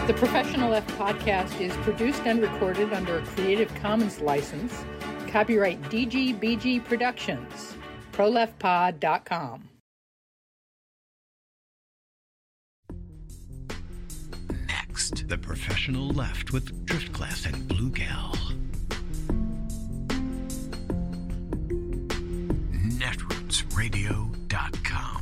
The Professional Left podcast is produced and recorded under a Creative Commons license. Copyright DGBG Productions. ProLeftPod.com. Next, The Professional Left with Driftglass and Blue Gal. Netrootsradio.com.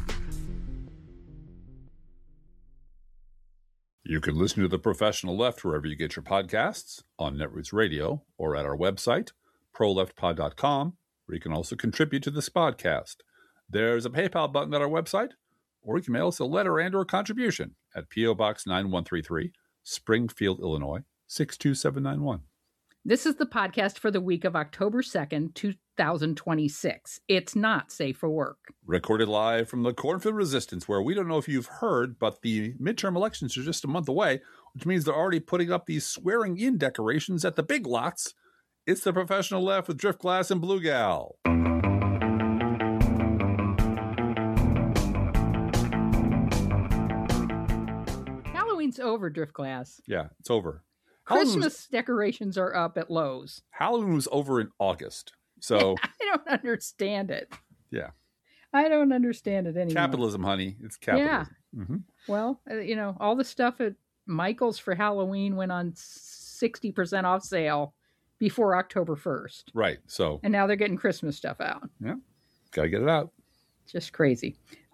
You can listen to The Professional Left wherever you get your podcasts, on Netroots Radio, or at our website, proleftpod.com, where you can also contribute to this podcast. There's a PayPal button at our website, or you can mail us a letter and or contribution at P.O. Box 9133, Springfield, Illinois, 62791. This is the podcast for the week of October 2nd, 2026. It's not safe for work. Recorded live from the Cornfield Resistance, where we don't know if you've heard, but the midterm elections are just a month away, which means they're already putting up these swearing-in decorations at the big lots. It's The Professional Left with Driftglass and Blue Gal. Halloween's over, Driftglass. Yeah, it's over. Christmas decorations are up at Lowe's. Halloween was over in August, so... I don't understand it. Yeah. I don't understand it anymore. Capitalism, honey. It's capitalism. Yeah. Mm-hmm. Well, all the stuff at Michael's for Halloween went on 60% off sale before October 1st. Right, so... And now they're getting Christmas stuff out. Yeah, gotta get it out. Just crazy.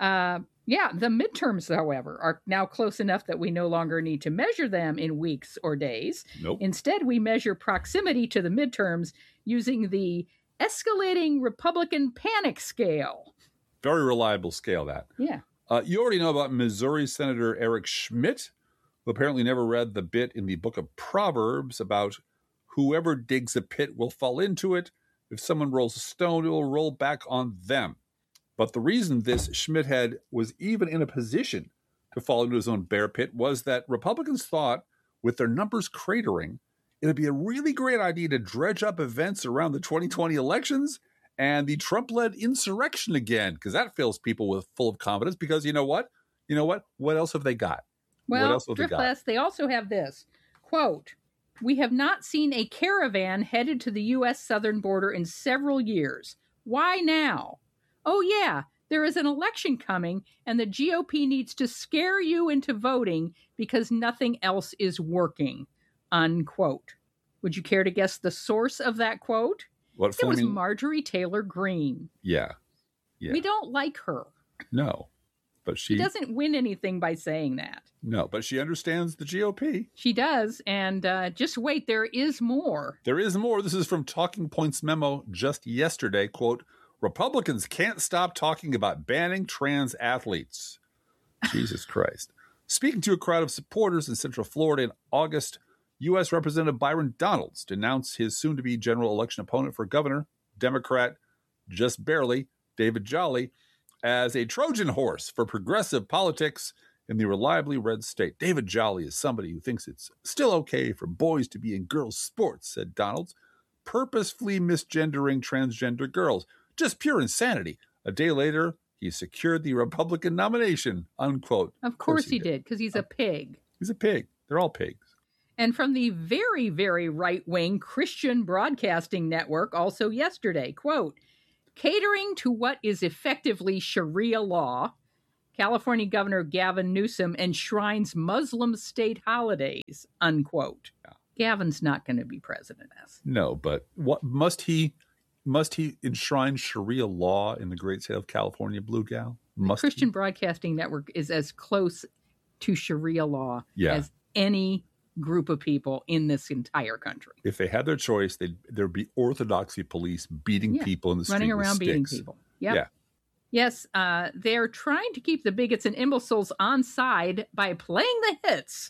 The midterms, however, are now close enough that we no longer need to measure them in weeks or days. Nope. Instead, we measure proximity to the midterms using the escalating Republican panic scale. Very reliable scale, that. Yeah. You already know about Missouri Senator Eric Schmidt, who apparently never read the bit in the book of Proverbs about whoever digs a pit will fall into it. If someone rolls a stone, it will roll back on them. But the reason this Schmidt head was even in a position to fall into his own bear pit was that Republicans thought, with their numbers cratering, it'd be a really great idea to dredge up events around the 2020 elections and the Trump-led insurrection again, because that fills people full of confidence. Because you know what? What else have they got? Well, Driftglass, they also have this, quote, "We have not seen a caravan headed to the U.S. southern border in several years. Why now? Oh, yeah, there is an election coming, and the GOP needs to scare you into voting because nothing else is working," unquote. Would you care to guess the source of that quote? It was Marjorie Taylor Greene. Yeah. We don't like her. No, but she doesn't win anything by saying that. No, but she understands the GOP. She does, and just wait, there is more. There is more. This is from Talking Points memo just yesterday, quote, "Republicans can't stop talking about banning trans athletes." Jesus Christ. Speaking to a crowd of supporters in Central Florida in August, U.S. Representative Byron Donalds denounced his soon-to-be general election opponent for governor, Democrat, just barely, David Jolly, as a Trojan horse for progressive politics in the reliably red state. David Jolly is somebody who thinks it's still okay for boys to be in girls' sports, said Donalds, purposefully misgendering transgender girls. Just pure insanity. A day later, he secured the Republican nomination, unquote. Of course he did, because he's a pig. He's a pig. They're all pigs. And from the very, very right-wing Christian Broadcasting Network, also yesterday, quote, "Catering to what is effectively Sharia law, California Governor Gavin Newsom enshrines Muslim state holidays," unquote. Yeah. Gavin's not going to be president. No, but what must he enshrine Sharia law in the great state of California, Blue Gal? The Christian Broadcasting Network is as close to Sharia law as any group of people in this entire country. If they had their choice, there'd be orthodoxy police beating people in the street, running around beating people. Yep. Yeah. Yes, they're trying to keep the bigots and imbeciles on side by playing the hits.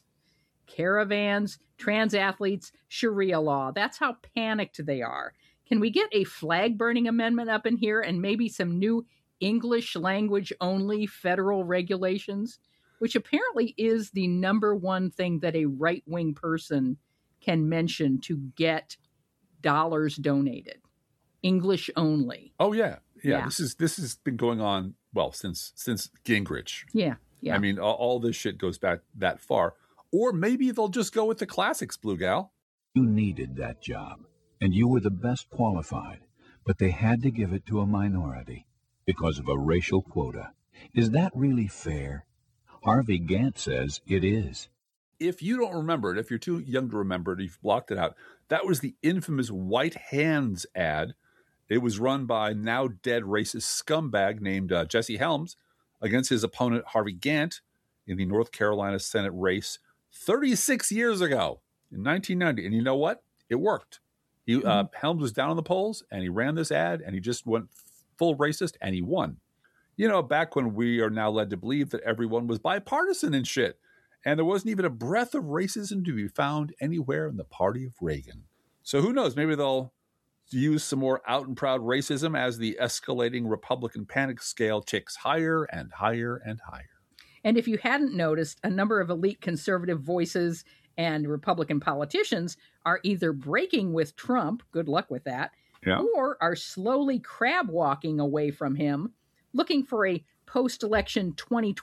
Caravans, trans athletes, Sharia law. That's how panicked they are. Can we get a flag-burning amendment up in here and maybe some new English language only federal regulations? Which apparently is the number one thing that a right-wing person can mention to get dollars donated. English only. Oh, yeah. This has been going on, well, since Gingrich. Yeah. I mean, all this shit goes back that far. Or maybe they'll just go with the classics, Blue Gal. You needed that job, and you were the best qualified, but they had to give it to a minority because of a racial quota. Is that really fair? Harvey Gantt says it is. If you don't remember it, if you're too young to remember it, you've blocked it out, that was the infamous White Hands ad. It was run by now dead racist scumbag named Jesse Helms against his opponent Harvey Gantt in the North Carolina Senate race 36 years ago in 1990. And you know what? It worked. Helms was down on the polls, and he ran this ad, and he just went full racist, and he won. You know, back when we are now led to believe that everyone was bipartisan and shit, and there wasn't even a breath of racism to be found anywhere in the party of Reagan. So who knows? Maybe they'll use some more out and proud racism as the escalating Republican panic scale ticks higher and higher and higher. And if you hadn't noticed, a number of elite conservative voices and Republican politicians are either breaking with Trump, good luck with that, or are slowly crab walking away from him, looking for a post-election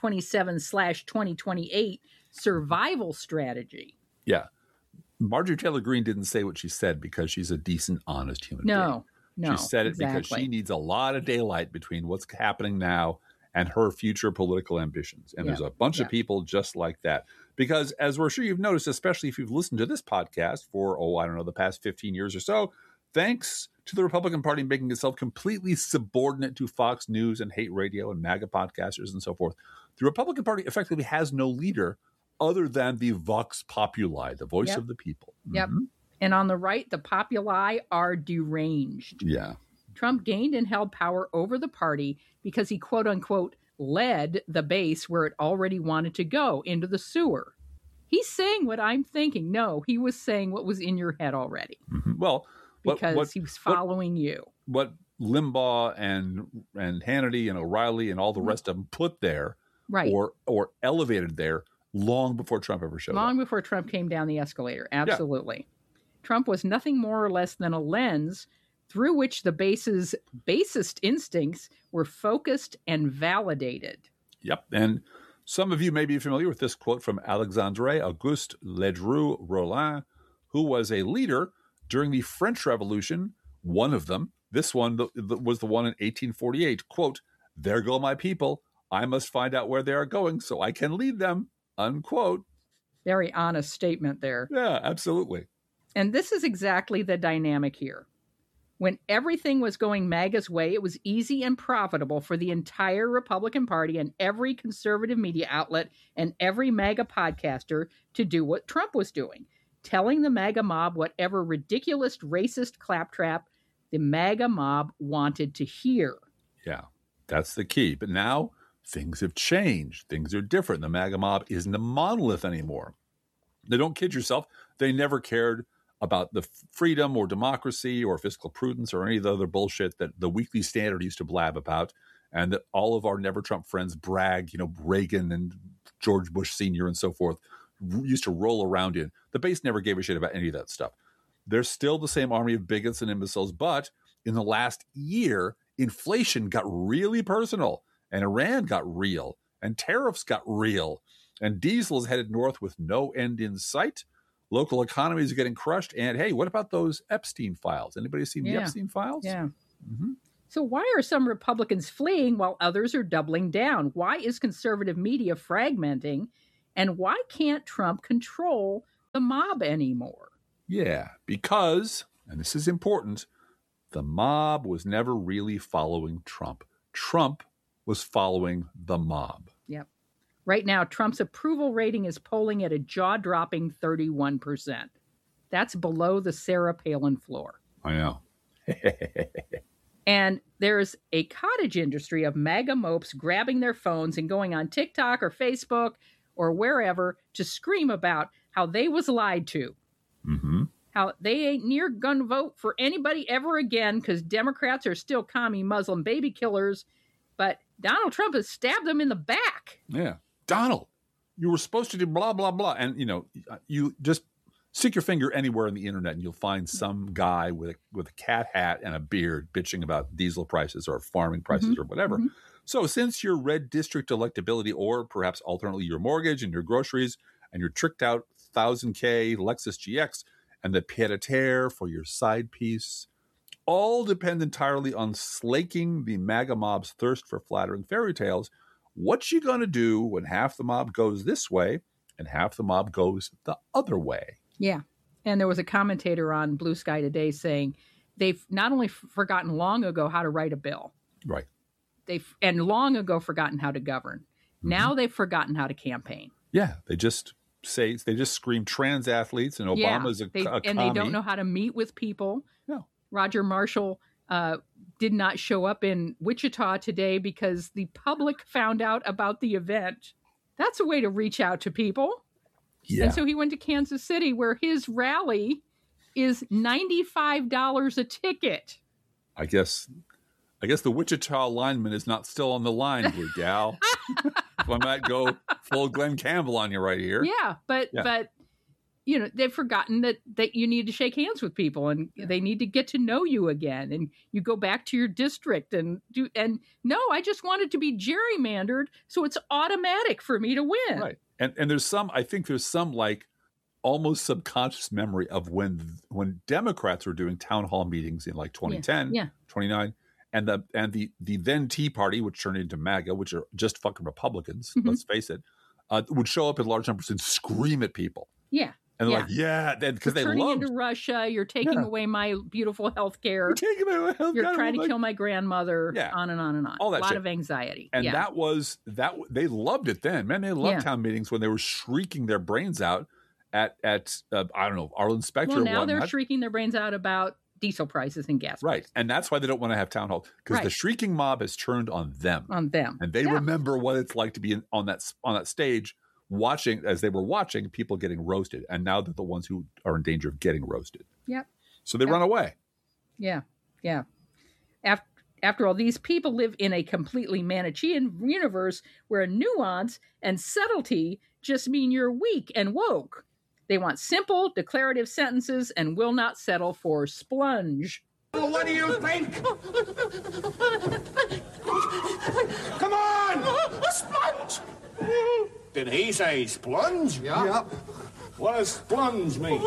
2027/2028 survival strategy. Yeah. Marjorie Taylor Greene didn't say what she said because she's a decent, honest human being. No. She said it because she needs a lot of daylight between what's happening now and her future political ambitions. And there's a bunch of people just like that. Because as we're sure you've noticed, especially if you've listened to this podcast for, the past 15 years or so, thanks to the Republican Party making itself completely subordinate to Fox News and hate radio and MAGA podcasters and so forth, the Republican Party effectively has no leader other than the Vox Populi, the voice of the people. Yep. And on the right, the populi are deranged. Yeah. Trump gained and held power over the party because he, quote unquote, led the base where it already wanted to go, into the sewer. He's saying what I'm thinking. No, he was saying what was in your head already. Mm-hmm. Well, because he was following you. What Limbaugh and Hannity and O'Reilly and all the rest of them put there, or elevated there long before Trump ever showed up. Long before Trump came down the escalator. Absolutely. Yeah. Trump was nothing more or less than a lens through which the base's basest instincts were focused and validated. Yep. And some of you may be familiar with this quote from Alexandre Auguste Ledru Rollin, who was a leader during the French Revolution. One of them, this one was the one in 1848. Quote, "There go my people. I must find out where they are going so I can lead them." Unquote. Very honest statement there. Yeah, absolutely. And this is exactly the dynamic here. When everything was going MAGA's way, it was easy and profitable for the entire Republican Party and every conservative media outlet and every MAGA podcaster to do what Trump was doing, telling the MAGA mob whatever ridiculous, racist claptrap the MAGA mob wanted to hear. Yeah, that's the key. But now things have changed. Things are different. The MAGA mob isn't a monolith anymore. They don't kid yourself. They never cared about the freedom or democracy or fiscal prudence or any of the other bullshit that the Weekly Standard used to blab about, and that all of our Never Trump friends brag, Reagan and George Bush Sr. and so forth used to roll around in. The base never gave a shit about any of that stuff. They're still the same army of bigots and imbeciles, but in the last year, inflation got really personal, and Iran got real, and tariffs got real, and diesel is headed north with no end in sight. Local economies are getting crushed. And hey, what about those Epstein files? Anybody seen the Epstein files? Yeah. Mm-hmm. So why are some Republicans fleeing while others are doubling down? Why is conservative media fragmenting? And why can't Trump control the mob anymore? Yeah, because, and this is important, the mob was never really following Trump. Trump was following the mob. Yep. Right now, Trump's approval rating is polling at a jaw-dropping 31%. That's below the Sarah Palin floor. I know. And there's a cottage industry of MAGA mopes grabbing their phones and going on TikTok or Facebook or wherever to scream about how they was lied to. Mm-hmm. How they ain't near gonna vote for anybody ever again because Democrats are still commie Muslim baby killers, but Donald Trump has stabbed them in the back. Yeah. Donald, you were supposed to do blah, blah, blah. And, you just stick your finger anywhere on the internet and you'll find some guy with a cat hat and a beard bitching about diesel prices or farming prices or whatever. Mm-hmm. So since your red district electability, or perhaps alternately your mortgage and your groceries, and your tricked out 1000K Lexus GX and the pied-à-terre for your side piece all depend entirely on slaking the MAGA mob's thirst for flattering fairy tales. What you going to do when half the mob goes this way and half the mob goes the other way? Yeah. And there was a commentator on Blue Sky Today saying they've not only forgotten long ago how to write a bill. Right. And long ago forgotten how to govern. Now they've forgotten how to campaign. Yeah. They just scream trans athletes and Obama's a commie. And they don't know how to meet with people. No. Roger Marshall did not show up in Wichita today because the public found out about the event. That's a way to reach out to people. Yeah. And so he went to Kansas City, where his rally is $95 a ticket. I guess the Wichita lineman is not still on the line, Blue Gal. I might go full Glenn Campbell on you right here. Yeah, but you know, they've forgotten that you need to shake hands with people, and they need to get to know you again, and you go back to your district and no, I just want it to be gerrymandered so it's automatic for me to win. Right. And I think there's some like almost subconscious memory of when Democrats were doing town hall meetings in like 2010, 29, and the then Tea Party, which turned into MAGA, which are just fucking Republicans, let's face it, would show up in large numbers and scream at people. Yeah. And they're like, because they turning loved into Russia. You're taking away my beautiful health care. You're taking away my health care. You're trying to kill my grandmother. Yeah. On and on and on. All that a lot shit. of anxiety. And that was they loved it then. Man, they loved town meetings when they were shrieking their brains out at I don't know, Arlen Specter. Well, now they're shrieking their brains out about diesel prices and gas prices. Right. And that's why they don't want to have town hall, because the shrieking mob has turned on them. On them. And they remember what it's like to be on that stage watching people getting roasted. And now they're the ones who are in danger of getting roasted. Yep. So they run away. Yeah. Yeah. After all, these people live in a completely Manichean universe where nuance and subtlety just mean you're weak and woke. They want simple, declarative sentences and will not settle for splunge. Well, what do you think? Come on! A sponge! Did he say splunge? Yeah. Yep. What does splunge mean?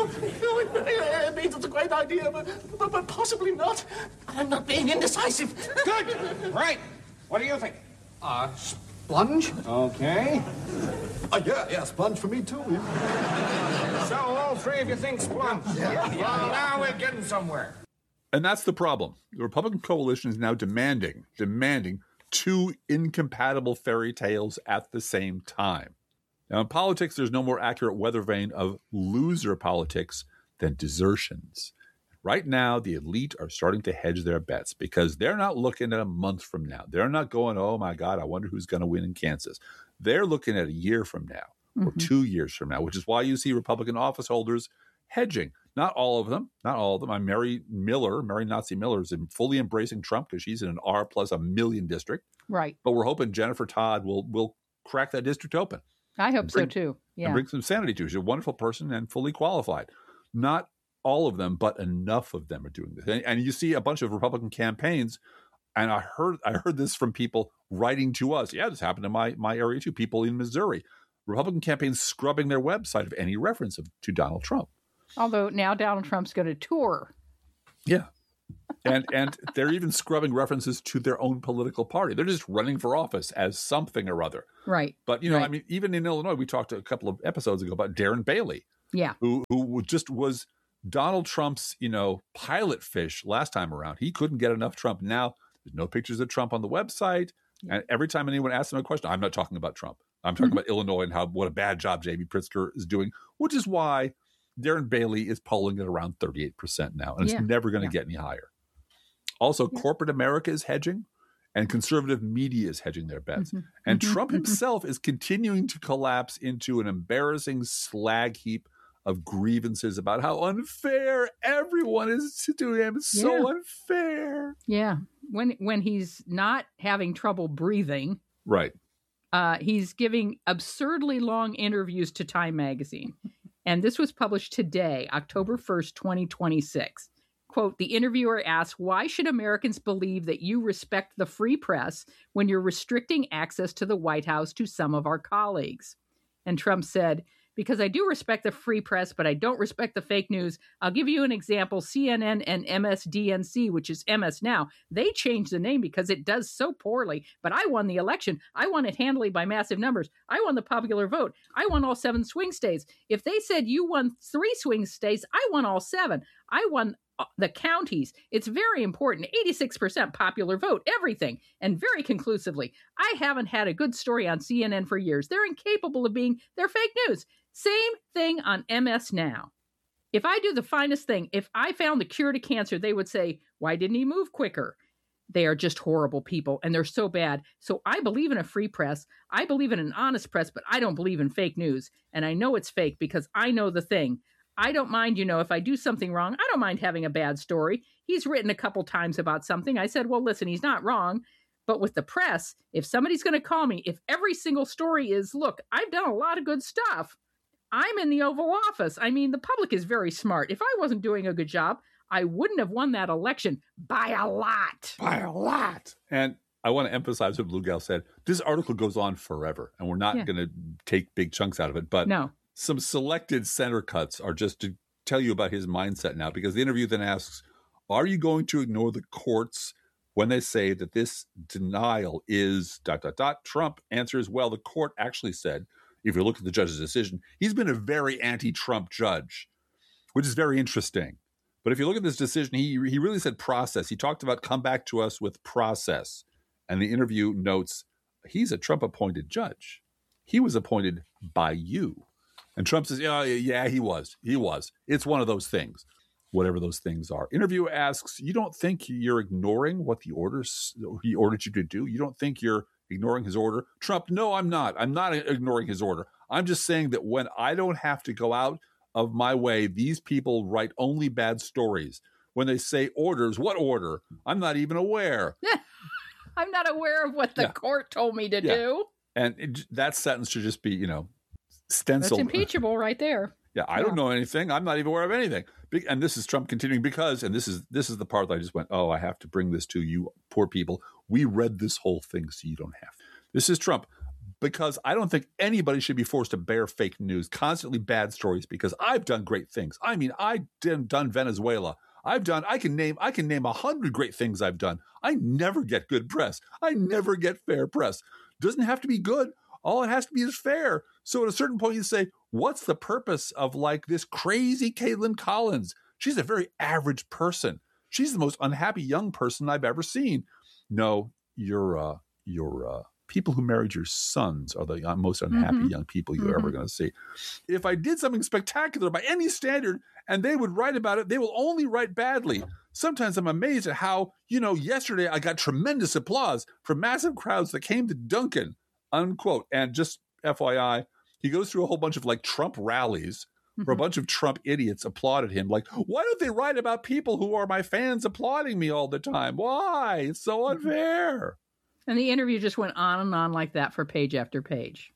It means it's a great idea, but possibly not. I'm not being indecisive. Good! Right. What do you think? Splunge? Okay. Yeah, sponge for me too. Yeah. So all three of you think splunge? Yeah. Well, now we're getting somewhere. And that's the problem. The Republican coalition is now demanding two incompatible fairy tales at the same time. Now, in politics, there's no more accurate weather vane of loser politics than desertions. Right now, the elite are starting to hedge their bets because they're not looking at a month from now. They're not going, oh my God, I wonder who's going to win in Kansas. They're looking at a year from now or 2 years from now, which is why you see Republican office holders hedging. Not all of them. I'm Mary Nazi Miller, is fully embracing Trump because she's in an R plus a million district. Right. But we're hoping Jennifer Todd will crack that district open. I hope so too. Yeah. And bring some sanity to her. She's a wonderful person and fully qualified. Not all of them, but enough of them are doing this. And you see a bunch of Republican campaigns, and I heard this from people writing to us. Yeah, this happened in my area too. People in Missouri. Republican campaigns scrubbing their website of any reference to Donald Trump. Although now Donald Trump's going to tour. Yeah. And they're even scrubbing references to their own political party. They're just running for office as something or other. Right. But, I mean, even in Illinois, we talked a couple of episodes ago about Darren Bailey. Yeah. Who just was Donald Trump's, pilot fish last time around. He couldn't get enough Trump. Now, there's no pictures of Trump on the website. And every time anyone asks him a question, I'm not talking about Trump. I'm talking about Illinois and what a bad job J.B. Pritzker is doing, which is why Darren Bailey is polling at around 38% now. And it's never going to get any higher. Also, corporate America is hedging and conservative media is hedging their bets. And Trump himself is continuing to collapse into an embarrassing slag heap of grievances about how unfair everyone is to him. It's so unfair. Yeah. When he's not having trouble breathing. Right. He's giving absurdly long interviews to Time magazine. And this was published today, October 1st, 2026. Quote, the interviewer asked, why should Americans believe that you respect the free press when you're restricting access to the White House to some of our colleagues? And Trump said, because I do respect the free press, but I don't respect the fake news. I'll give you an example. CNN and MSDNC, which is MS Now, they changed the name because it does so poorly. But I won the election. I won it handily by massive numbers. I won the popular vote. I won all 7 swing states. If they said you won 3 swing states, I won all 7. I won the counties. It's very important. 86% popular vote, everything, and very conclusively. I haven't had a good story on CNN for years. They're incapable of being their fake news. Same thing on MS Now. If I do the finest thing, if I found the cure to cancer, they would say, why didn't he move quicker? They are just horrible people, and they're so bad. So I believe in a free press. I believe in an honest press, but I don't believe in fake news. And I know it's fake because I know the thing. I don't mind, if I do something wrong, I don't mind having a bad story. He's written a couple times about something. I said, well, listen, he's not wrong. But with the press, if somebody's going to call me, if every single story is, look, I've done a lot of good stuff. I'm in the Oval Office. I mean, the public is very smart. If I wasn't doing a good job, I wouldn't have won that election by a lot. By a lot. And I want to emphasize what Blue Gal said. This article goes on forever, and we're not going to take big chunks out of it. But no. Some selected center cuts are just to tell you about his mindset now, because the interview then asks, are you going to ignore the courts when they say that this denial is ... Trump answers, well, the court actually said, if you look at the judge's decision, he's been a very anti-Trump judge, which is very interesting. But if you look at this decision, he really said process. He talked about come back to us with process. And the interview notes, he's a Trump-appointed judge. He was appointed by you. And Trump says, yeah, he was. It's one of those things, whatever those things are. Interviewer asks, you don't think you're ignoring what he ordered you to do? You don't think you're ignoring his order? Trump, no, I'm not. I'm not ignoring his order. I'm just saying that when I don't have to go out of my way, these people write only bad stories. When they say orders, what order? I'm not even aware. I'm not aware of what the court told me to do. And that sentence should just be, stenciled. That's impeachable right there. I don't know anything. I'm not even aware of anything. And this is Trump continuing because, and this is the part that I just went, oh, I have to bring this to you poor people. We read this whole thing so you don't have to. This is Trump, because I don't think anybody should be forced to bear fake news, constantly bad stories, because I've done great things. I mean, I've done Venezuela. I can name 100 great things I've done. I never get good press. I never get fair press. Doesn't have to be good. All it has to be is fair. So at a certain point, you say, what's the purpose of this crazy Caitlin Collins? She's a very average person. She's the most unhappy young person I've ever seen. No, your people who married your sons are the most unhappy young people you're ever going to see. If I did something spectacular by any standard and they would write about it, they will only write badly. Sometimes I'm amazed at how, yesterday I got tremendous applause from massive crowds that came to Duncan. Unquote. And just FYI, he goes through a whole bunch of Trump rallies where a bunch of Trump idiots applauded him. Why don't they write about people who are my fans applauding me all the time? Why? It's so unfair. And the interview just went on and on like that for page after page.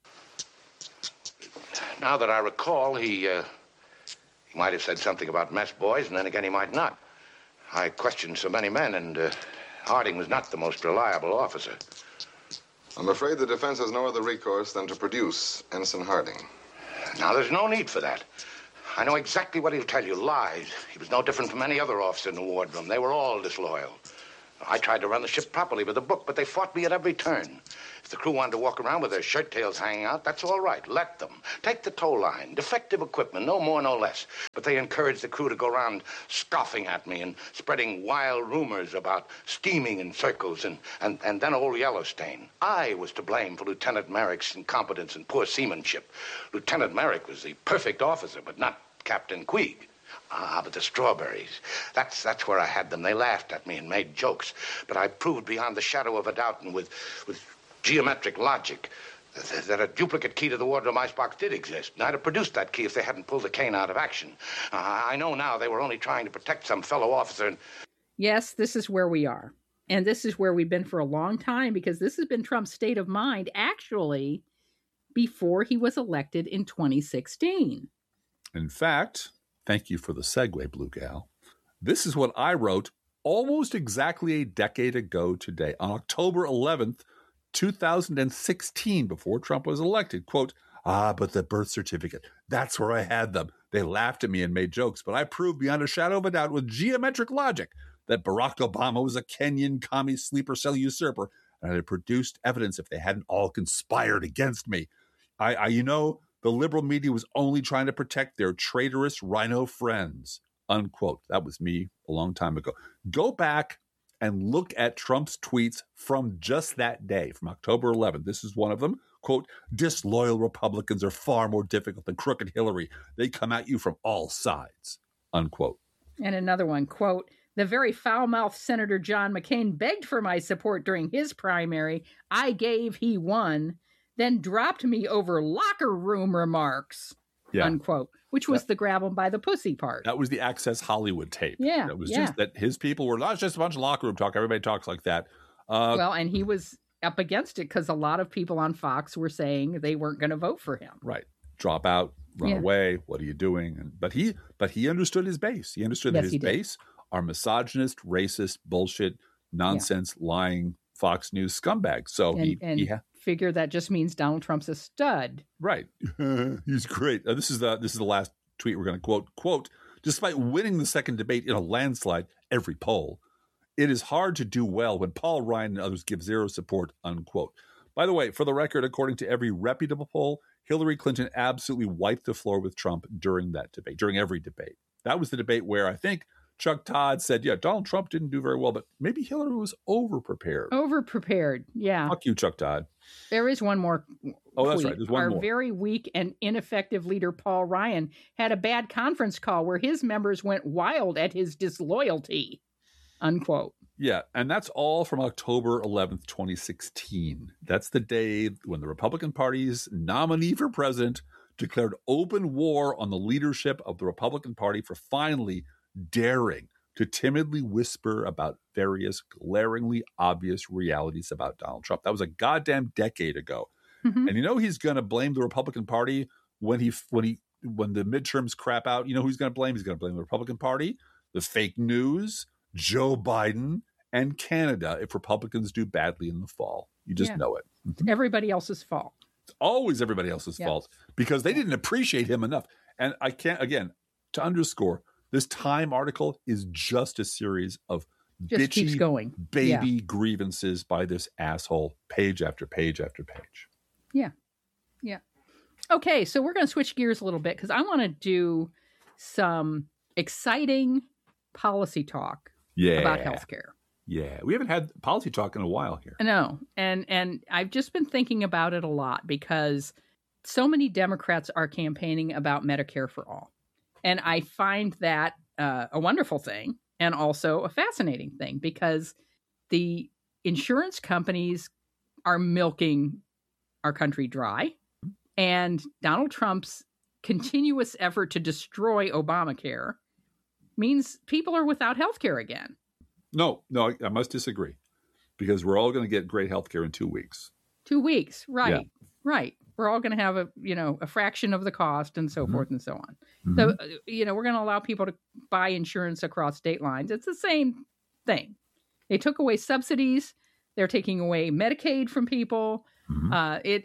Now that I recall, he might have said something about mess boys, and then again he might not. I questioned so many men, and Harding was not the most reliable officer. I'm afraid the defense has no other recourse than to produce Ensign Harding. Now, there's no need for that. I know exactly what he'll tell you. Lies. He was no different from any other officer in the wardroom. They were all disloyal. I tried to run the ship properly with a book, but they fought me at every turn. If the crew wanted to walk around with their shirt tails hanging out, that's all right. Let them. Take the tow line. Defective equipment, no more, no less. But they encouraged the crew to go around scoffing at me and spreading wild rumors about steaming in circles and then old Yellowstain. I was to blame for Lieutenant Merrick's incompetence and poor seamanship. Lieutenant Merrick was the perfect officer, but not Captain Queeg. But the strawberries, that's where I had them. They laughed at me and made jokes. But I proved beyond the shadow of a doubt and with geometric logic that a duplicate key to the wardrobe icebox did exist. And I'd have produced that key if they hadn't pulled the cane out of action. I know now they were only trying to protect some fellow officer. Yes, this is where we are. And this is where we've been for a long time, because this has been Trump's state of mind, actually, before he was elected in 2016. In fact, thank you for the segue, Blue Gal. This is what I wrote almost exactly a decade ago today, on October 11th, 2016, before Trump was elected. Quote, But the birth certificate, that's where I had them. They laughed at me and made jokes, but I proved beyond a shadow of a doubt with geometric logic that Barack Obama was a Kenyan commie sleeper cell usurper, and I had produced evidence if they hadn't all conspired against me. The liberal media was only trying to protect their traitorous rhino friends, unquote. That was me a long time ago. Go back and look at Trump's tweets from just that day, from October 11th. This is one of them. Quote, disloyal Republicans are far more difficult than crooked Hillary. They come at you from all sides, unquote. And another one, quote, the very foul-mouthed Senator John McCain begged for my support during his primary. I gave, he won, then dropped me over locker room remarks, unquote, which was the grab him by the pussy part. That was the Access Hollywood tape. Yeah. It was just that his people were not just a bunch of locker room talk. Everybody talks like that. Well, and he was up against it because a lot of people on Fox were saying they weren't going to vote for him. Right. Drop out, run away. What are you doing? But he understood his base. He understood that his base are misogynist, racist, bullshit, nonsense, lying Fox News scumbags. So he figure that just means Donald Trump's a stud. Right. He's great. This is the last tweet we're going to quote, despite winning the second debate in a landslide, every poll, it is hard to do well when Paul Ryan and others give zero support, unquote. By the way, for the record, according to every reputable poll, Hillary Clinton absolutely wiped the floor with Trump during that debate, during every debate. That was the debate where I think Chuck Todd said, Donald Trump didn't do very well, but maybe Hillary was over-prepared. Over-prepared, yeah. Fuck you, Chuck Todd. There is one more Oh, that's right. There's one more. Our very weak and ineffective leader, Paul Ryan, had a bad conference call where his members went wild at his disloyalty, unquote. Yeah, and that's all from October 11th, 2016. That's the day when the Republican Party's nominee for president declared open war on the leadership of the Republican Party for finally daring to timidly whisper about various glaringly obvious realities about Donald Trump. That was a goddamn decade ago. Mm-hmm. And he's going to blame the Republican Party when the midterms crap out. You know who he's going to blame? He's going to blame the Republican Party, the fake news, Joe Biden, and Canada if Republicans do badly in the fall. You just know it. Mm-hmm. Everybody else's fault. It's always everybody else's fault because they didn't appreciate him enough. And I can't, again, to underscore, this Time article is just a series of bitchy baby grievances by this asshole, page after page after page. Yeah. Yeah. Okay, so we're going to switch gears a little bit because I want to do some exciting policy talk about healthcare. Yeah, we haven't had policy talk in a while here. No, and I've just been thinking about it a lot because so many Democrats are campaigning about Medicare for all. And I find that a wonderful thing and also a fascinating thing because the insurance companies are milking our country dry. And Donald Trump's continuous effort to destroy Obamacare means people are without health care again. No, I must disagree because we're all going to get great health care in 2 weeks. 2 weeks. Right. Yeah. Right. We're all going to have a fraction of the cost and so forth and so on. Mm-hmm. So, we're going to allow people to buy insurance across state lines. It's the same thing. They took away subsidies. They're taking away Medicaid from people. Mm-hmm. It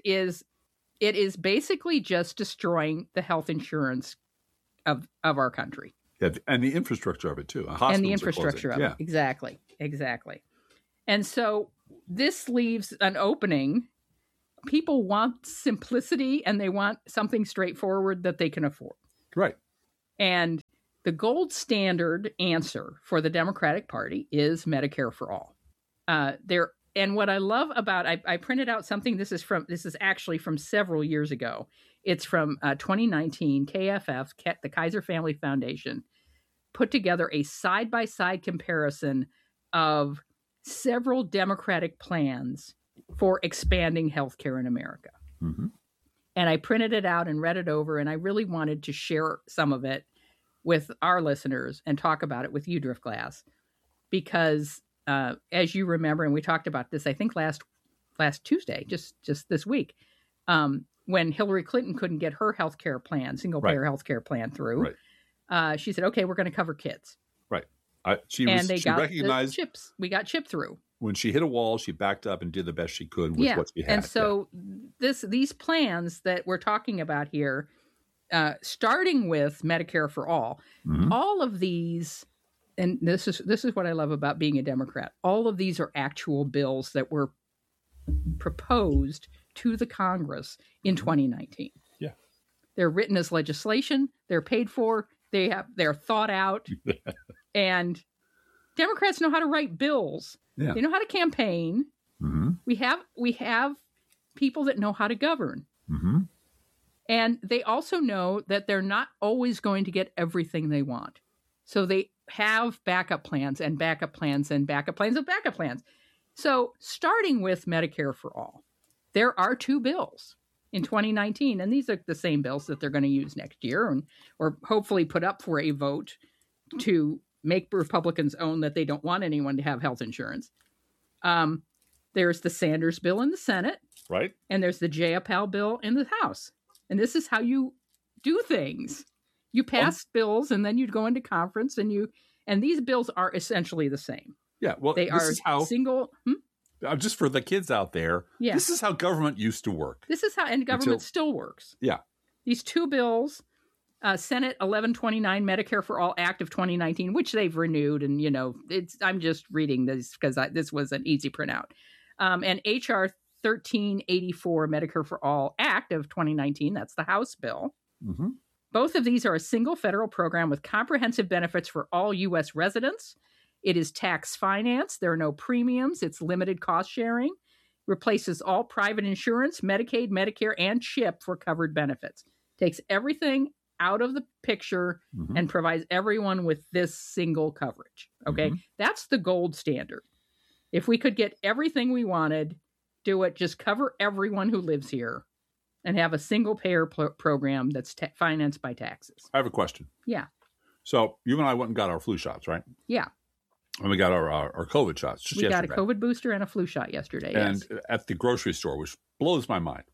is basically just destroying the health insurance of our country. Yeah, and the infrastructure of it too. And the infrastructure of it. Exactly. And so this leaves an opening. People want simplicity and they want something straightforward that they can afford. Right. And the gold standard answer for the Democratic Party is Medicare for all. And what I love about, I printed out something. This is actually from several years ago. It's from 2019. KFF, the Kaiser Family Foundation, put together a side-by-side comparison of several Democratic plans for expanding healthcare in America. Mm-hmm. And I printed it out and read it over, and I really wanted to share some of it with our listeners and talk about it with you, Driftglass, because as you remember, and we talked about this, I think last Tuesday, just this week, when Hillary Clinton couldn't get her healthcare plan, single-payer healthcare plan through, she said, "Okay, we're going to cover kids." Right. She recognized CHIP. We got CHIP through. when she hit a wall, she backed up and did the best she could with what she had. And so these plans that we're talking about here, starting with Medicare for All, all of these, and this is what I love about being a Democrat, all of these are actual bills that were proposed to the Congress in 2019. Yeah. They're written as legislation, they're paid for, they're thought out, and Democrats know how to write bills. Yeah. They know how to campaign. We have people that know how to govern. And they also know that they're not always going to get everything they want. So they have backup plans and backup plans and backup plans of backup plans. So starting with Medicare for All, there are 2 bills in 2019, and these are the same bills that they're going to use next year or hopefully put up for a vote to make Republicans own that they don't want anyone to have health insurance. There's the Sanders bill in the Senate. Right. And there's the Jayapal bill in the House. And this is how you do things. You pass bills and then you'd go into conference and these bills are essentially the same. Yeah. Well, they are single. Just for the kids out there. Yeah. This is how government used to work. This is how, and government still works. Yeah. These 2 bills, Senate 1129 Medicare for All Act of 2019, which they've renewed. And, I'm just reading this because this was an easy printout. And HR 1384 Medicare for All Act of 2019. That's the House bill. Both of these are a single federal program with comprehensive benefits for all U.S. residents. It is tax financed. There are no premiums. It's limited cost sharing. Replaces all private insurance, Medicaid, Medicare, and CHIP for covered benefits. Takes everything out of the picture and provides everyone with this single coverage. Okay. That's the gold standard. If we could get everything we wanted, do it, just cover everyone who lives here and have a single payer program that's financed by taxes. I have a question. Yeah. So you and I went and got our flu shots, right? Yeah. And we got our COVID shots just yesterday. We got a COVID booster and a flu shot yesterday. And at the grocery store, which blows my mind.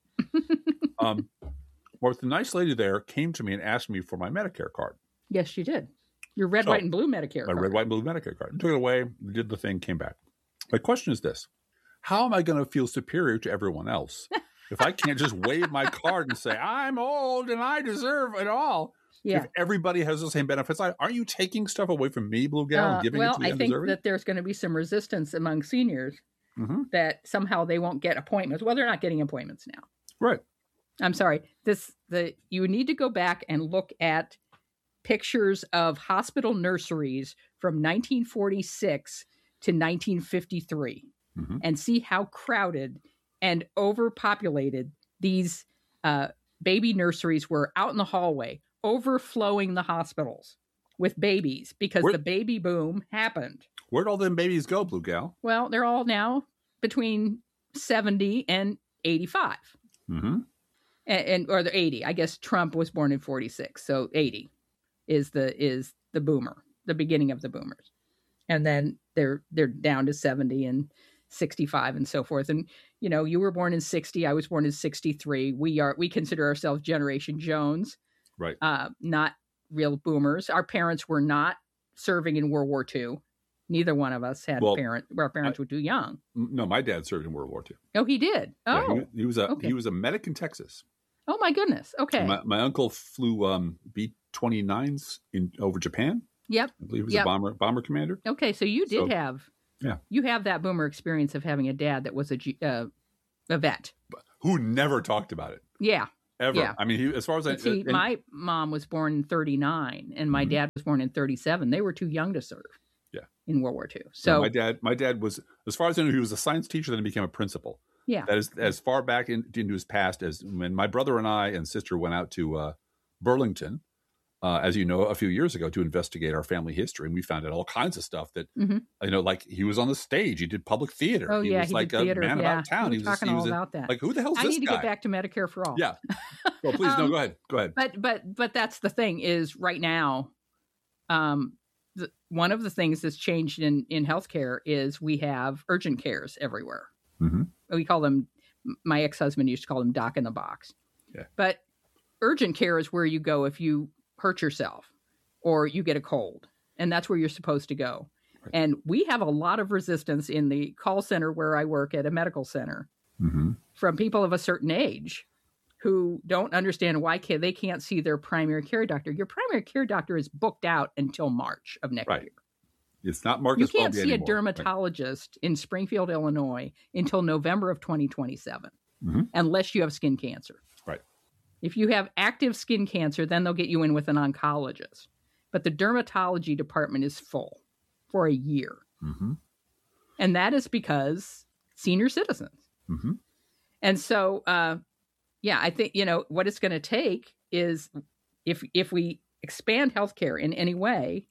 Well, the nice lady there came to me and asked me for my Medicare card. Yes, she did. Your red, white, and blue Medicare card. My red, white, and blue Medicare card. Took it away, did the thing, came back. My question is this. How am I going to feel superior to everyone else if I can't just wave my card and say, I'm old and I deserve it all? Yeah. If everybody has the same benefits, aren't you taking stuff away from me, Blue Gal, and giving it to the undeserving? I think that there's going to be some resistance among seniors that somehow they won't get appointments. Well, they're not getting appointments now. Right. I'm sorry. You need to go back and look at pictures of hospital nurseries from 1946 to 1953 and see how crowded and overpopulated these baby nurseries were out in the hallway, overflowing the hospitals with babies because the baby boom happened. Where'd all them babies go, Blue Gal? Well, they're all now between 70 and 85. Or the 80. I guess Trump was born in 46, so 80 is the boomer, the beginning of the boomers. And then they're down to 70 and 65 and so forth. And you were born in 60, I was born in 63. We consider ourselves Generation Jones. Right. Not real boomers. Our parents were not serving in World War II. Neither one of us had parents. Our parents were too young. No, my dad served in World War II. Oh, he did. Oh, yeah, he was a medic in Texas. Oh my goodness. Okay. My uncle flew B-29s over Japan. Yep. I believe he was a bomber commander. Okay, so you have that boomer experience of having a dad that was a vet who never talked about it. Yeah. Ever. Yeah. I mean, as far as my mom was born in 39 and my dad was born in 37. They were too young to serve. Yeah. In World War II. So my dad was, as far as I know, he was a science teacher, then he became a principal. Yeah. That is as far back into his past as when my brother and I and sister went out to Burlington, as you know, a few years ago to investigate our family history. And we found out all kinds of stuff that, like he was on the stage. He did public theater. Oh, he was like a man about town. He was talking all about that. Like, who the hell is this guy? I need to get back to Medicare for All. Yeah. Well, please, no, go ahead. Go ahead. But that's the thing is right now, one of the things that's changed in healthcare is we have urgent cares everywhere. We call them, my ex-husband used to call them doc in the box. Yeah. But urgent care is where you go if you hurt yourself or you get a cold. And that's where you're supposed to go. Right. And we have a lot of resistance in the call center where I work at a medical center from people of a certain age who don't understand why they can't see their primary care doctor. Your primary care doctor is booked out until March of next year. It's not Marcus You can't Welby see anymore. a dermatologist in Springfield, Illinois until November of 2027, unless you have skin cancer. Right. If you have active skin cancer, then they'll get you in with an oncologist. But the dermatology department is full for a year. And that is because senior citizens. And so, I think, what it's going to take is if we expand healthcare in any way,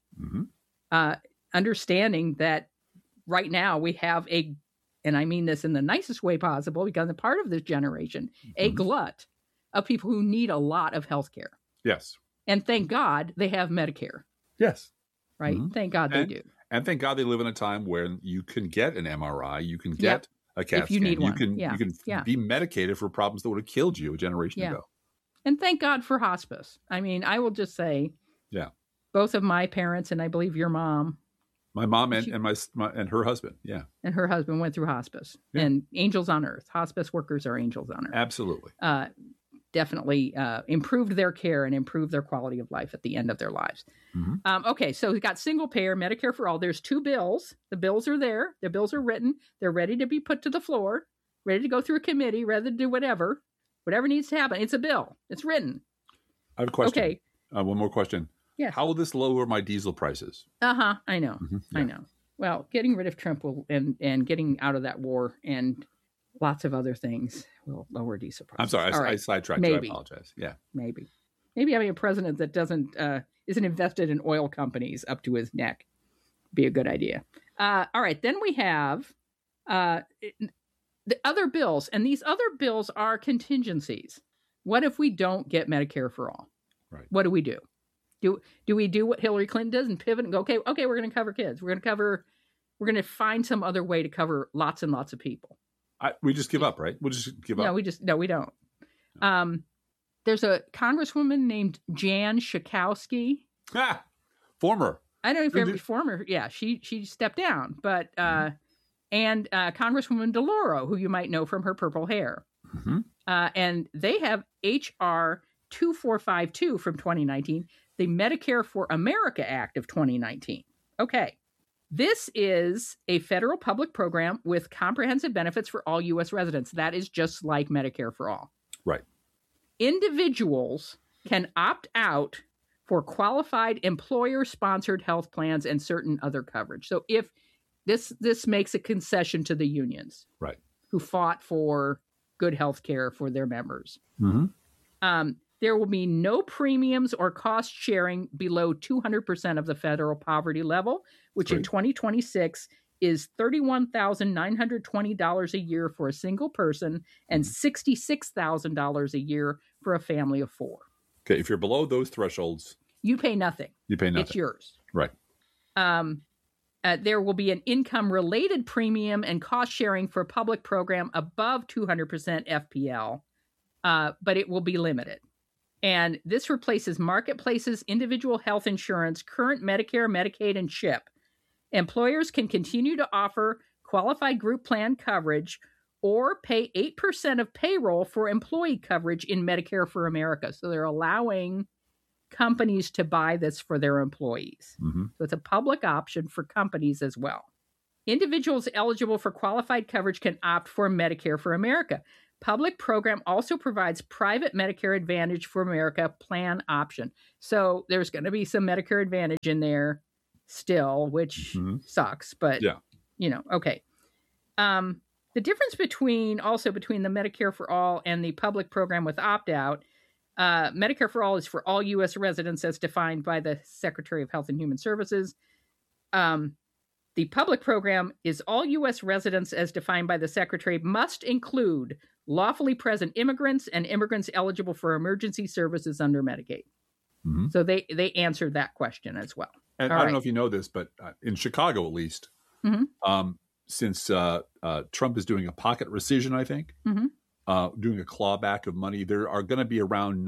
understanding that right now we have and I mean this in the nicest way possible, because a part of this generation, a glut of people who need a lot of healthcare. Yes. And thank God they have Medicare. Yes. Right. Thank God they do. And thank God they live in a time where you can get an MRI, you can get a CAT if you scan, need one. you can be medicated for problems that would have killed you a generation ago. And thank God for hospice. I mean, I will just say, both of my parents, and I believe your mom, my mom and and her husband, and her husband went through hospice. And angels on earth. Hospice workers are angels on earth. Absolutely. Definitely improved their care and improved their quality of life at the end of their lives. Okay, so we've got single payer, Medicare for all. There's 2 bills. The bills are there. The bills are written. They're ready to be put to the floor, ready to go through a committee, ready to do whatever needs to happen. It's a bill. It's written. I have a question. Okay. One more question. Yes. How will this lower my diesel prices? I know. I know. Well, getting rid of Trump and getting out of that war and lots of other things will lower diesel prices. I'm sorry, I sidetracked. Maybe. I apologize. Yeah. Maybe having a president that isn't invested in oil companies up to his neck be a good idea. All right. Then we have the other bills, and these other bills are contingencies. What if we don't get Medicare for all? Right. What do we do? Do we do what Hillary Clinton does and pivot and go, okay, we're going to cover kids. We're going to find some other way to cover lots and lots of people. We just give up, right? We'll just give up. No, we don't. There's a congresswoman named Jan Schakowsky. Former. I don't know if former. Yeah, she stepped down, but and Congresswoman DeLauro, who you might know from her purple hair, and they have HR 2452 from 2019, the Medicare for America Act of 2019. Okay. This is a federal public program with comprehensive benefits for all U.S. residents. That is just like Medicare for all. Right. Individuals can opt out for qualified employer-sponsored health plans and certain other coverage. So if this makes a concession to the unions, right, who fought for good health care for their members. There will be no premiums or cost sharing below 200% of the federal poverty level, which in 2026 is $31,920 a year for a single person and $66,000 a year for a family of 4. Okay, if you're below those thresholds, you pay nothing. It's yours. Right. There will be an income-related premium and cost sharing for a public program above 200% FPL, but it will be limited. And this replaces marketplaces, individual health insurance, current Medicare, Medicaid, and CHIP. Employers can continue to offer qualified group plan coverage or pay 8% of payroll for employee coverage in Medicare for America. So they're allowing companies to buy this for their employees. So it's a public option for companies as well. Individuals eligible for qualified coverage can opt for Medicare for America. Public program also provides private Medicare Advantage for America plan option. So there's going to be some Medicare Advantage in there still, which sucks, but okay. The difference between the Medicare for All and the public program with opt-out, Medicare for All is for all U.S. residents as defined by the Secretary of Health and Human Services. The public program is all U.S. residents as defined by the Secretary must include lawfully present immigrants and immigrants eligible for emergency services under Medicaid. So they answered that question as well. And I don't know if you know this, but in Chicago, at least, since Trump is doing a pocket rescission, I think, doing a clawback of money, there are going to be around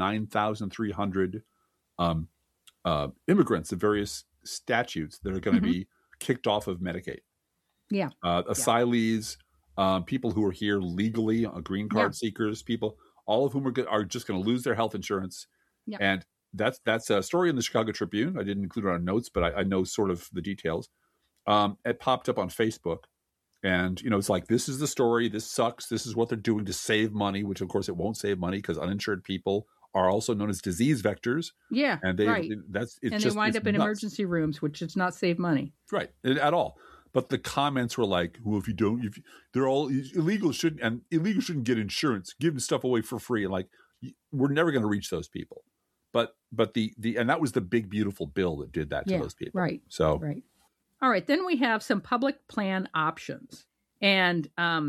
9,300 immigrants of various statutes that are going to be kicked off of Medicaid. Yeah. Asylees, people who are here legally, green card seekers, people, all of whom are just going to lose their health insurance. Yeah. And that's a story in the Chicago Tribune. I didn't include it on notes, but I know sort of the details. It popped up on Facebook. And, it's like, this is the story. This sucks. This is what they're doing to save money, which, of course, it won't save money because uninsured people are also known as disease vectors. Yeah, and they wind up in nuts. Emergency rooms, which does not save money. Right, at all. But the comments were like, well, if they're all illegal, shouldn't get insurance, giving stuff away for free. And like, we're never going to reach those people. But and that was the big, beautiful bill that did that to those people. Right. So, right. All right. Then we have some public plan options. And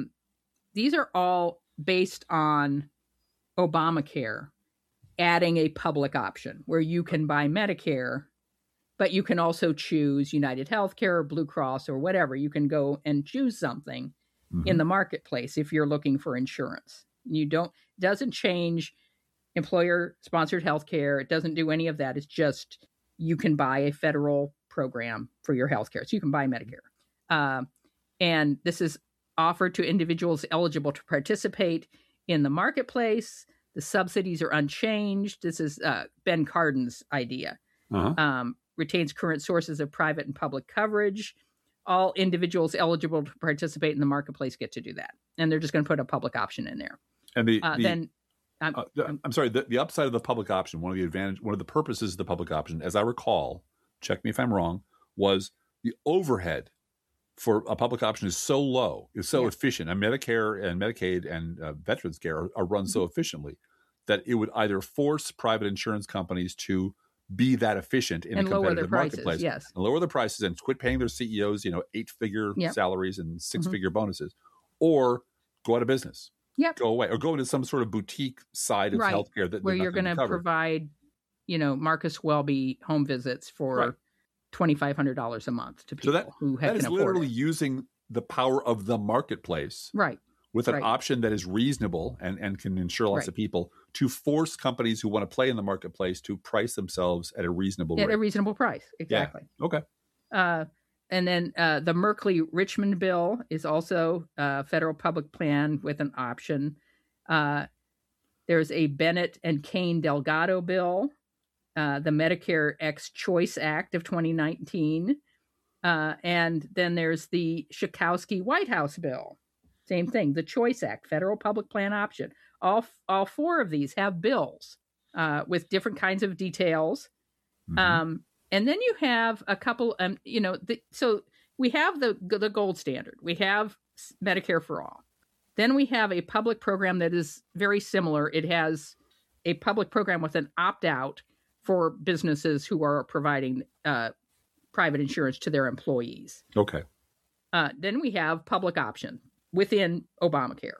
these are all based on Obamacare adding a public option where you can buy Medicare, but you can also choose United Healthcare or Blue Cross or whatever. You can go and choose something in the marketplace if you're looking for insurance. Doesn't change employer-sponsored healthcare. It doesn't do any of that. It's just you can buy a federal program for your healthcare. So you can buy Medicare. And this is offered to individuals eligible to participate in the marketplace. The subsidies are unchanged. This is Ben Cardin's idea. Retains current sources of private and public coverage. All individuals eligible to participate in the marketplace get to do that. And they're just going to put a public option in there. And I'm sorry, the upside of the public option, one of the purposes of the public option, as I recall, check me if I'm wrong, was the overhead for a public option is so low, is so efficient, and Medicare and Medicaid and Veterans Care are run so efficiently that it would either force private insurance companies to be that efficient in a competitive marketplace, and lower the prices and quit paying their CEOs, 8-figure salaries and 6-figure bonuses, or go out of business, go away, or go into some sort of boutique side of healthcare that where you're going to provide, Marcus Welby home visits for $2,500 a month to people who can afford it. That is literally using the power of the marketplace, with an option that is reasonable and can insure lots of people, to force companies who want to play in the marketplace to price themselves at a reasonable rate. At a reasonable price, exactly. Yeah. Okay. And then the Merkley-Richmond bill is also a federal public plan with an option. There's a Bennett and Kane Delgado bill, the Medicare X Choice Act of 2019. And then there's the Schakowsky-White House bill. Same thing, the Choice Act, federal public plan option. All four of these have bills with different kinds of details. And then you have a couple, so we have the gold standard. We have Medicare for all. Then we have a public program that is very similar. It has a public program with an opt-out for businesses who are providing private insurance to their employees. Okay. Then we have public option within Obamacare.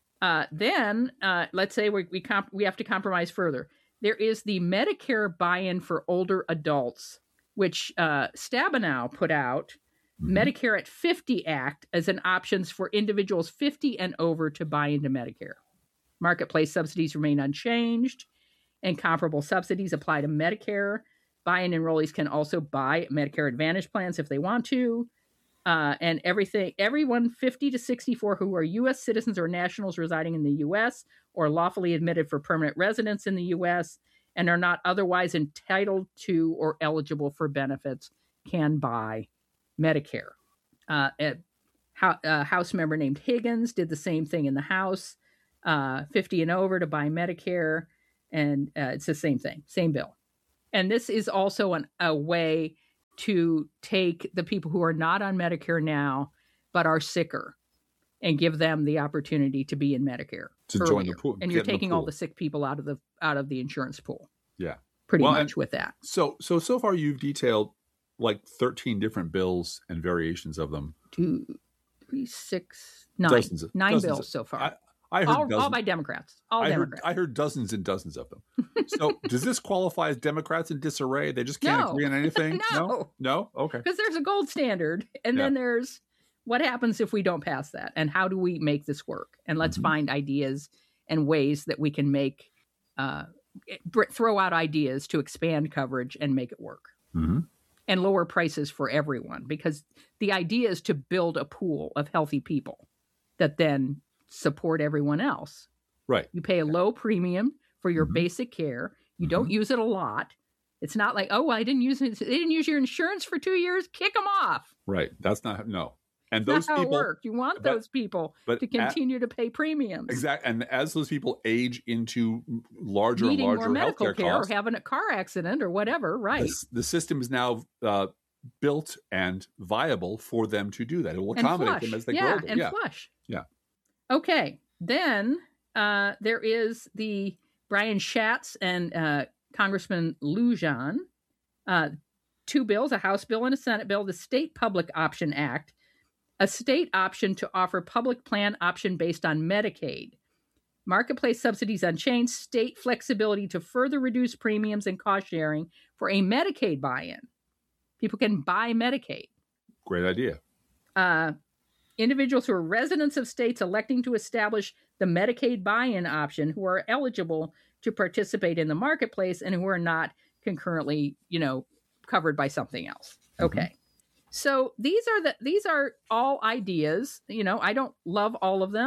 Then let's say we have to compromise further. There is the Medicare buy-in for older adults, which Stabenow put out, Medicare at 50 Act as an options for individuals 50 and over to buy into Medicare. Marketplace subsidies remain unchanged, and comparable subsidies apply to Medicare. Buy-in enrollees can also buy Medicare Advantage plans if they want to. And everyone 50 to 64 who are U.S. citizens or nationals residing in the U.S. or lawfully admitted for permanent residence in the U.S. and are not otherwise entitled to or eligible for benefits can buy Medicare. A House member named Higgins did the same thing in the House, 50 and over to buy Medicare, and it's the same thing, same bill. And this is also a way to take the people who are not on Medicare now, but are sicker, and give them the opportunity to be in Medicare to join the pool. And you're taking all the sick people out of the insurance pool. Yeah, pretty much with that. So far you've detailed like 13 different bills and variations of them. 2, 3, 6, 9. Nine bills so far. I heard all by Democrats. I heard dozens and dozens of them. So does this qualify as Democrats in disarray? They just can't agree on anything? No? Okay. Because there's a gold standard, and then there's what happens if we don't pass that, and how do we make this work? And let's find ideas and ways that we can make, throw out ideas to expand coverage and make it work. and lower prices for everyone, because the idea is to build a pool of healthy people that then support everyone else. Right. You pay a low premium for your basic care. You don't use it a lot. It's not like, oh, well, they didn't use your insurance for 2 years. Kick them off. Right. That's not, no. And That's those not how people it works. You want those people to continue to pay premiums. Exactly. And as those people age into larger needing and larger more medical healthcare care costs, or having a car accident or whatever, right? The system is now built and viable for them to do that. It will accommodate them as they grow older. And flush. Yeah. Okay. Then there is the Brian Schatz and Congressman Lujan, two bills, a House bill and a Senate bill, the State Public Option Act, a state option to offer public plan option based on Medicaid, marketplace subsidies unchanged, state flexibility to further reduce premiums and cost sharing for a Medicaid buy-in. People can buy Medicaid. Great idea. Individuals who are residents of states electing to establish the Medicaid buy-in option who are eligible to participate in the marketplace and who are not concurrently, covered by something else. Okay. So these are all ideas. I don't love all of them,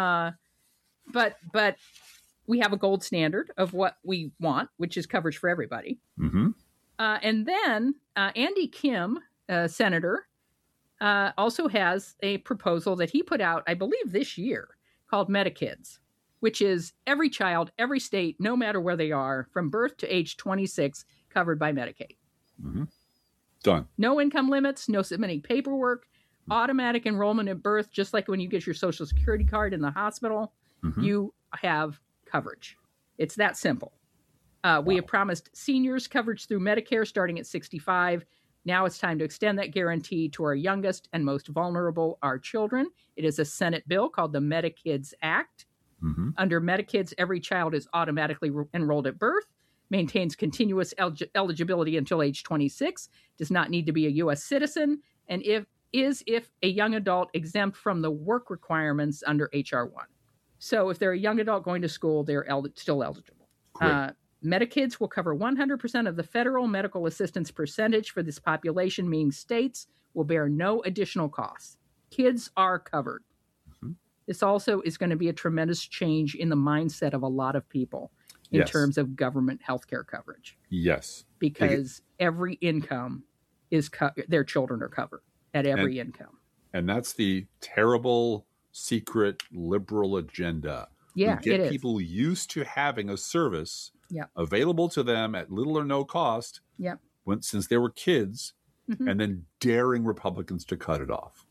but we have a gold standard of what we want, which is coverage for everybody. And then Andy Kim, senator, also has a proposal that he put out, I believe, this year called Medikids, which is every child, every state, no matter where they are, from birth to age 26, covered by Medicaid. Done. No income limits, no submitting paperwork, automatic enrollment at birth, just like when you get your Social Security card in the hospital, you have coverage. It's that simple. We have promised seniors coverage through Medicare starting at 65. Now it's time to extend that guarantee to our youngest and most vulnerable, our children. It is a Senate bill called the Medikids Act. Under Medikids, every child is automatically enrolled at birth, maintains continuous eligibility until age 26, does not need to be a U.S. citizen, and if a young adult exempt from the work requirements under H.R. 1. So if they're a young adult going to school, they're still eligible. Medikids will cover 100% of the federal medical assistance percentage for this population, meaning states will bear no additional costs. Kids are covered. This also is going to be a tremendous change in the mindset of a lot of people in terms of government healthcare coverage. Yes. Because every income is their children are covered at every income. And that's the terrible, secret, liberal agenda. Yeah, we get people used to having a service available to them at little or no cost since they were kids, and then daring Republicans to cut it off.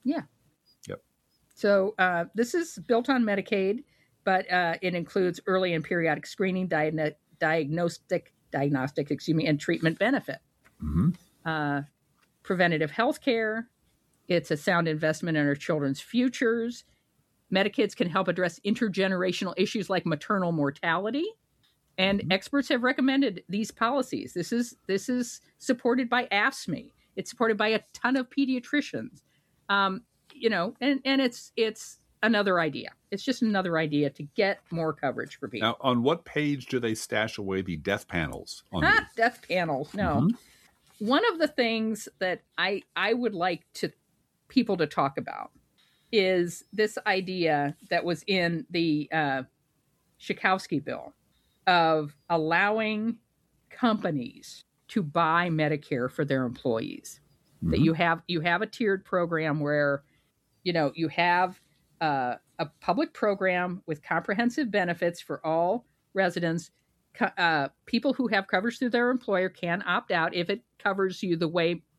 So this is built on Medicaid, but it includes early and periodic screening, diagnostic, and treatment benefit. Preventative health care. It's a sound investment in our children's futures. Medikids can help address intergenerational issues like maternal mortality. And experts have recommended these policies. This is supported by AFSCME. It's supported by a ton of pediatricians. And it's another idea. It's just another idea to get more coverage for people. Now, on what page do they stash away the death panels? Death panels, no. One of the things that I would like people to talk about is this idea that was in the Schakowsky bill of allowing companies to buy Medicare for their employees. That you have a tiered program where you have a public program with comprehensive benefits for all residents. People who have coverage through their employer can opt out if it covers you the way